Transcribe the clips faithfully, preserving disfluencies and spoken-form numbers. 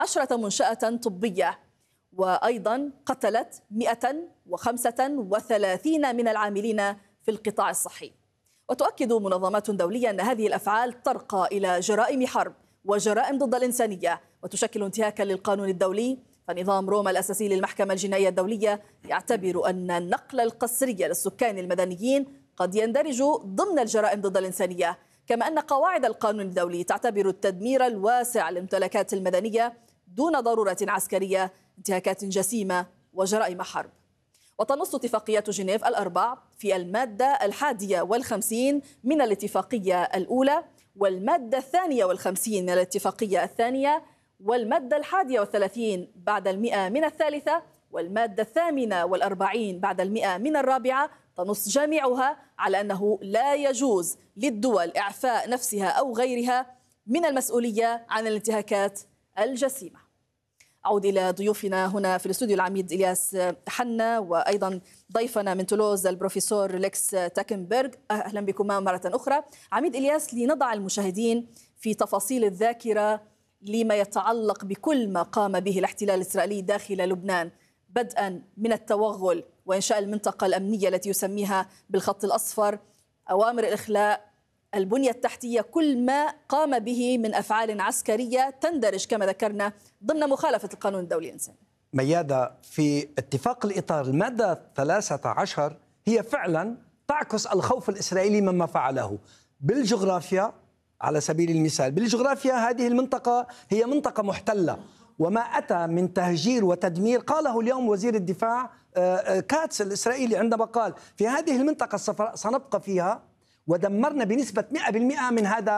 عشرة منشأة طبية، وأيضا قتلت مئة وخمسة وثلاثين من العاملين في القطاع الصحي. وتؤكد منظمات دولية أن هذه الأفعال ترقى إلى جرائم حرب وجرائم ضد الإنسانية وتشكل انتهاكا للقانون الدولي. فنظام روما الأساسي للمحكمة الجنائية الدولية يعتبر أن النقل القسري للسكان المدنيين قد يندرج ضمن الجرائم ضد الإنسانية، كما أن قواعد القانون الدولي تعتبر التدمير الواسع للممتلكات المدنية دون ضرورة عسكرية انتهاكات جسيمة وجرائم حرب. وتنص اتفاقيات جنيف الأربع في المادة الحادية والخمسين من الاتفاقية الأولى والمادة الثانية والخمسين من الاتفاقية الثانية والمادة الحادية والثلاثين بعد المئة من الثالثة والمادة الثامنة والأربعين بعد المئة من الرابعة، تنص جميعها على أنه لا يجوز للدول إعفاء نفسها أو غيرها من المسؤولية عن الانتهاكات الجسيمة. أعود إلى ضيوفنا هنا في الاستوديو، العميد إلياس حنا وأيضا ضيفنا من تولوز البروفيسور ليكس تاكنبرغ. أهلا بكما مرة أخرى. عميد إلياس، لنضع المشاهدين في تفاصيل الذاكرة لما يتعلق بكل ما قام به الاحتلال الإسرائيلي داخل لبنان، بدءا من التوغل وإنشاء المنطقة الأمنية التي يسميها بالخط الأصفر، أوامر الإخلاء، البنية التحتية، كل ما قام به من أفعال عسكرية تندرج كما ذكرنا ضمن مخالفة القانون الدولي الإنساني. ميادة، في اتفاق الإطار المادة ثلاثة عشر هي فعلا تعكس الخوف الإسرائيلي مما فعله بالجغرافيا. على سبيل المثال بالجغرافيا هذه المنطقة هي منطقة محتلة، وما أتى من تهجير وتدمير قاله اليوم وزير الدفاع كاتس الإسرائيلي عندما قال في هذه المنطقة سنبقى فيها ودمرنا بنسبة مئة بالمئة من هذا.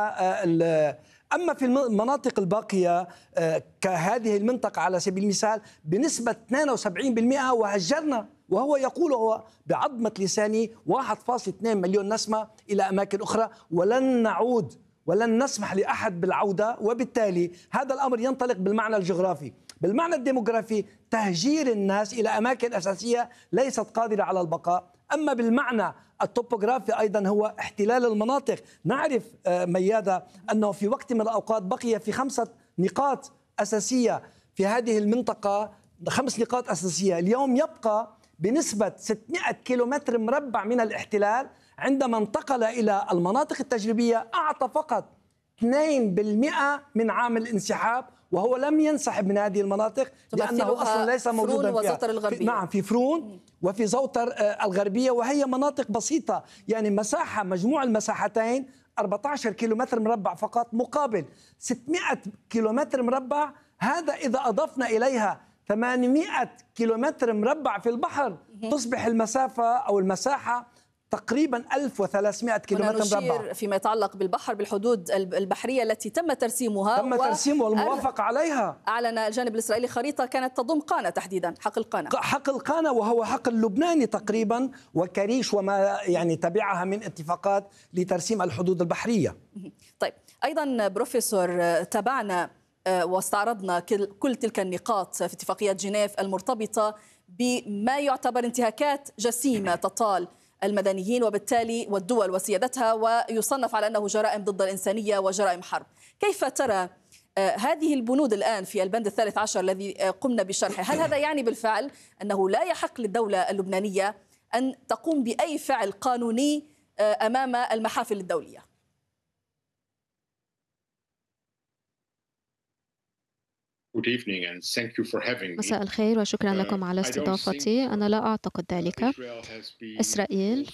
أما في المناطق الباقية كهذه المنطقة على سبيل المثال بنسبة اثنين وسبعين بالمئة وهجرنا، وهو يقول هو بعظمة لساني واحد فاصلة اثنين مليون نسمة إلى أماكن أخرى، ولن نعود ولن نسمح لأحد بالعودة. وبالتالي هذا الأمر ينطلق بالمعنى الجغرافي. بالمعنى الديموغرافي تهجير الناس إلى أماكن أساسية ليست قادرة على البقاء. أما بالمعنى التوبوغرافي أيضا هو احتلال المناطق. نعرف ميادة أنه في وقت من الأوقات بقي في خمسة نقاط أساسية في هذه المنطقة، خمس نقاط أساسية، اليوم يبقى بنسبة ستمئة كيلومتر مربع من الاحتلال. عندما انتقل إلى المناطق التجريبية أعطى فقط اثنين بالمئة من عام الانسحاب، وهو لم ينسحب من هذه المناطق لأنه أصلا ليس موجودا فيها. في نعم في فرون وفي زوتر الغربية، وهي مناطق بسيطة، يعني مساحة مجموع المساحتين أربعة عشر كيلومتر مربع فقط مقابل ستمئة كيلومتر مربع. هذا إذا أضفنا إليها ثمانمئة كيلومتر مربع في البحر تصبح المسافة أو المساحة تقريبا ألف وثلاثمئة كيلومتر مربع. فيما يتعلق بالبحر بالحدود البحرية التي تم ترسيمها تم ترسيمها والموافقة عليها. أعلن الجانب الإسرائيلي خريطة كانت تضم قانا تحديدا، حق القانا. حق القانا وهو حق اللبناني تقريبا، وكريش وما يعني تبعها من اتفاقات لترسيم الحدود البحرية. طيب أيضا بروفيسور، تابعنا واستعرضنا كل تلك النقاط في اتفاقيات جنيف المرتبطة بما يعتبر انتهاكات جسيمة تطال المدنيين وبالتالي والدول وسيادتها، ويصنف على أنه جرائم ضد الإنسانية وجرائم حرب. كيف ترى هذه البنود الآن في البند الثالث عشر الذي قمنا بشرحه؟ هل هذا يعني بالفعل أنه لا يحق للدولة اللبنانية أن تقوم بأي فعل قانوني أمام المحافل الدولية؟ مساء الخير وشكرا لكم على استضافتي. أنا لا أعتقد ذلك. إسرائيل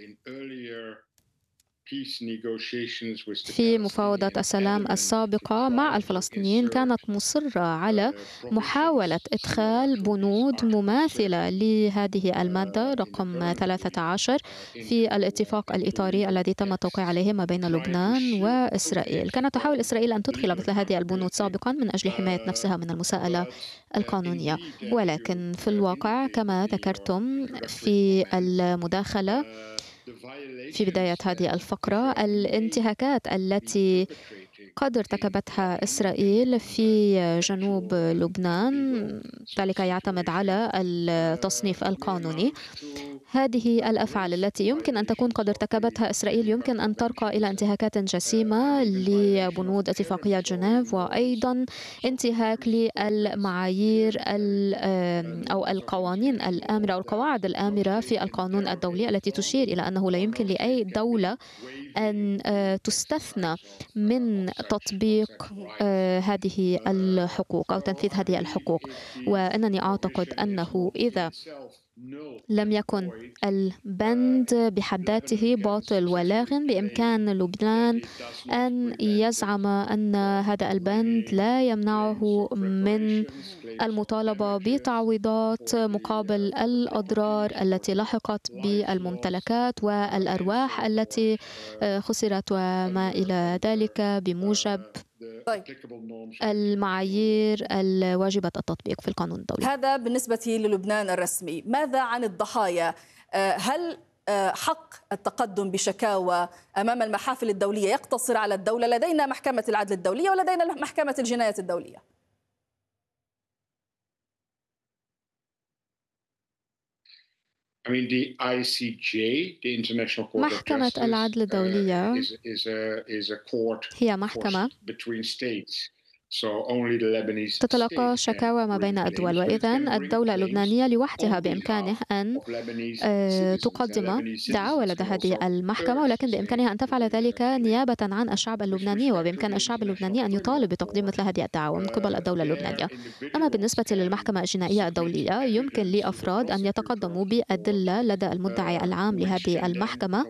في مفاوضات السلام السابقة مع الفلسطينيين كانت مصرة على محاولة إدخال بنود مماثلة لهذه المادة رقم ثلاثة عشر في الاتفاق الإطاري الذي تم التوقيع عليه ما بين لبنان وإسرائيل. كانت تحاول إسرائيل أن تدخل مثل هذه البنود سابقا من أجل حماية نفسها من المساءلة القانونية، ولكن في الواقع كما ذكرتم في المداخلة في بداية هذه الفقرة، الانتهاكات التي قد ارتكبتها إسرائيل في جنوب لبنان ذلك يعتمد على التصنيف القانوني. هذه الأفعال التي يمكن أن تكون قد ارتكبتها إسرائيل يمكن أن ترقى إلى انتهاكات جسيمة لبنود اتفاقية جنيف، وأيضا انتهاك للمعايير أو القوانين الآمرة أو القواعد الآمرة في القانون الدولي التي تشير إلى أنه لا يمكن لأي دولة أن تستثنى من تطبيق هذه الحقوق أو تنفيذ هذه الحقوق. وأنني أعتقد أنه إذا لم يكن البند بحد ذاته باطل ولاغ، بإمكان لبنان أن يزعم أن هذا البند لا يمنعه من المطالبة بتعويضات مقابل الأضرار التي لحقت بالممتلكات والأرواح التي خسرت وما إلى ذلك بموجب طيب. المعايير الواجبة التطبيق في القانون الدولي. هذا بالنسبة للبنان الرسمي. ماذا عن الضحايا؟ هل حق التقدم بشكاوى أمام المحافل الدولية يقتصر على الدولة؟ لدينا محكمة العدل الدولية ولدينا محكمة الجنايات الدولية. محكمة العدل الدولية هي محكمة تتلقى شكاوى ما بين الدول، وإذا الدولة اللبنانية لوحدها بإمكانه أن تقدم دعوى لدى هذه المحكمة، ولكن بإمكانها أن تفعل ذلك نيابة عن الشعب اللبناني، وبإمكان الشعب اللبناني أن يطالب بتقديم مثل هذه الدعوى من قبل الدولة اللبنانية. أما بالنسبة للمحكمة الجنائية الدولية، يمكن لأفراد أن يتقدموا بأدلة لدى المدعي العام لهذه المحكمة،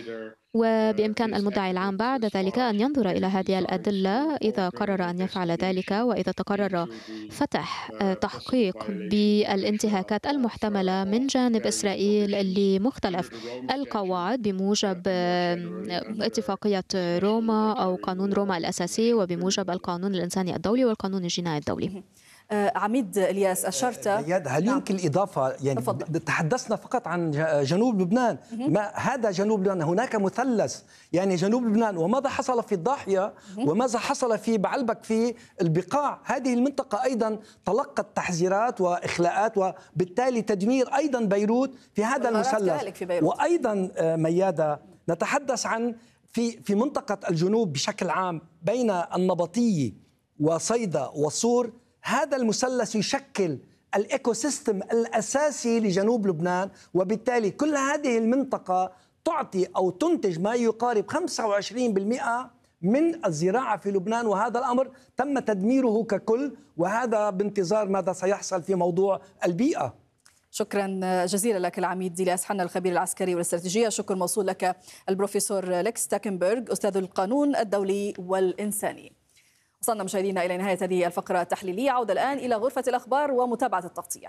وبإمكان المدعي العام بعد ذلك أن ينظر إلى هذه الأدلة إذا قرر أن يفعل ذلك، وإذا تقرر فتح تحقيق بالانتهاكات المحتملة من جانب إسرائيل لمختلف القواعد بموجب اتفاقية روما أو قانون روما الأساسي وبموجب القانون الإنساني الدولي والقانون الجنائي الدولي. عميد إلياس أشرت، هل يمكن الإضافة؟ يعني أفضل. تحدثنا فقط عن جنوب لبنان، ما هذا جنوب لبنان؟ هناك مثلث، يعني جنوب لبنان وماذا حصل في الضاحية وماذا حصل في بعلبك في البقاع. هذه المنطقة أيضا تلقت تحذيرات وإخلاءات وبالتالي تدمير أيضا بيروت في هذا المثلث. وأيضا ميادة نتحدث عن في في منطقة الجنوب بشكل عام بين النبطية وصيدا وصور. هذا المثلث يشكل الإيكو سيستم الأساسي لجنوب لبنان، وبالتالي كل هذه المنطقة تعطي أو تنتج ما يقارب خمسة وعشرين بالمئة من الزراعة في لبنان، وهذا الأمر تم تدميره ككل، وهذا بانتظار ماذا سيحصل في موضوع البيئة. شكرا جزيلا لك العميد إلياس حنا الخبير العسكري والاستراتيجية. شكر موصول لك البروفيسور ليكس تاكنبرغ أستاذ القانون الدولي والإنساني. وصلنا مشاهدينا إلى نهاية هذه الفقرة التحليلية. عودة الآن إلى غرفة الأخبار ومتابعة التغطية.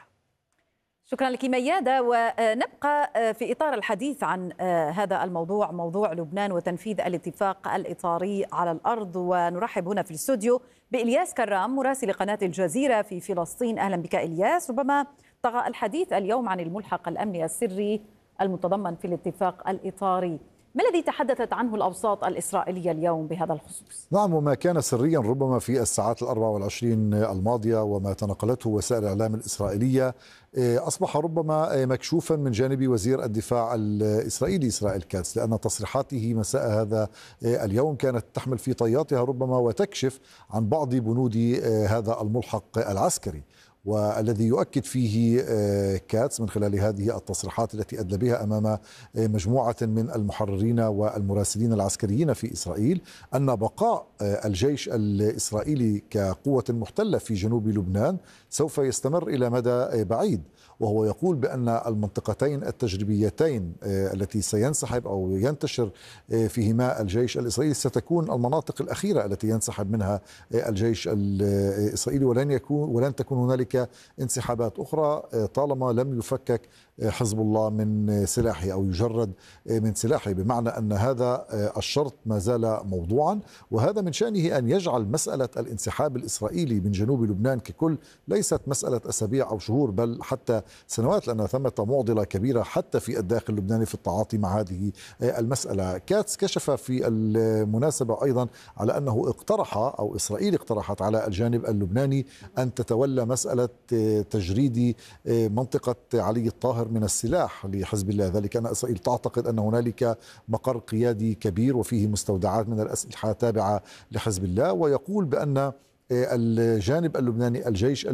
شكرا لك ميادة. ونبقى في إطار الحديث عن هذا الموضوع، موضوع لبنان وتنفيذ الاتفاق الإطاري على الأرض، ونرحب هنا في الاستوديو بإلياس كرام مراسل قناة الجزيرة في فلسطين. أهلا بك إلياس. ربما طغى الحديث اليوم عن الملحق الأمني السري المتضمن في الاتفاق الإطاري، ما الذي تحدثت عنه الأوساط الإسرائيلية اليوم بهذا الخصوص؟ نعم، وما كان سريا ربما في الساعات الأربع والعشرين الماضية وما تنقلته وسائل الإعلام الإسرائيلية أصبح ربما مكشوفا من جانب وزير الدفاع الإسرائيلي إسرائيل كاتس، لأن تصريحاته مساء هذا اليوم كانت تحمل في طياتها ربما وتكشف عن بعض بنود هذا الملحق العسكري، والذي يؤكد فيه كاتس من خلال هذه التصريحات التي أدلى بها أمام مجموعة من المحررين والمراسلين العسكريين في إسرائيل أن بقاء الجيش الإسرائيلي كقوة محتلة في جنوب لبنان سوف يستمر إلى مدى بعيد. وهو يقول بأن المنطقتين التجريبيتين التي سينسحب أو ينتشر فيهما الجيش الإسرائيلي ستكون المناطق الأخيرة التي ينسحب منها الجيش الإسرائيلي، ولن يكون ولن تكون هنالك انسحابات أخرى طالما لم يفكك حزب الله من سلاحه أو يجرد من سلاحه، بمعنى أن هذا الشرط ما زال موضوعا. وهذا من شأنه أن يجعل مسألة الانسحاب الإسرائيلي من جنوب لبنان ككل ليست مسألة أسابيع أو شهور بل حتى سنوات، لأن ثمة معضلة كبيرة حتى في الداخل اللبناني في التعاطي مع هذه المسألة. كاتس كشف في المناسبة أيضا على أنه اقترح أو إسرائيل اقترحت على الجانب اللبناني أن تتولى مسألة تجريد منطقة علي الطاهر من السلاح لحزب الله، ذلك أن إسرائيل تعتقد أن هنالك مقر قيادي كبير وفيه مستودعات من الأسلحة تابعة لحزب الله، ويقول بأن الجانب اللبناني الجيش